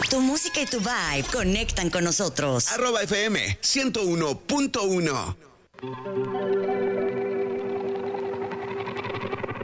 Tu música y tu vibe conectan con nosotros. @FM 101.1.